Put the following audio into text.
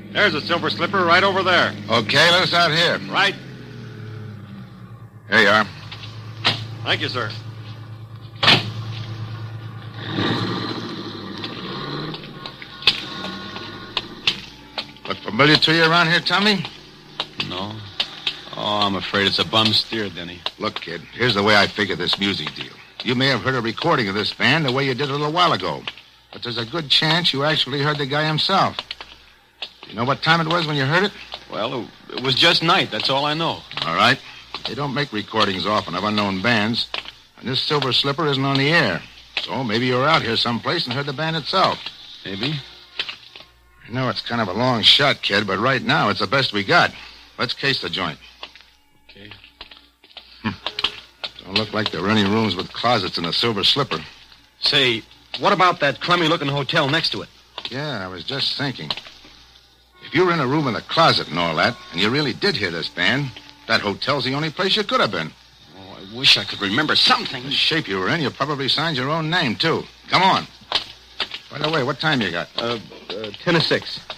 There's a Silver Slipper right over there. Okay, let us out here. Right. Here you are. Thank you, sir. Look familiar to you around here, Tommy? No. Oh, I'm afraid it's a bum steer, Denny. Look, kid, here's the way I figure this music deal. You may have heard a recording of this band the way you did a little while ago. But there's a good chance you actually heard the guy himself. Do you know what time it was when you heard it? Well, it was just night. That's all I know. All right. They don't make recordings often of unknown bands. And this Silver Slipper isn't on the air. So maybe you were out here someplace and heard the band itself. Maybe. I know it's kind of a long shot, kid, but right now it's the best we got. Let's case the joint. Okay. Don't look like there are any rooms with closets in a Silver Slipper. Say, what about that crummy-looking hotel next to it? Yeah, I was just thinking. If you were in a room in a closet and all that, and you really did hear this band, that hotel's the only place you could have been. Oh, I wish I could remember something. The shape you were in, you probably signed your own name, too. Come on. By the way, what time you got? 10 to 6.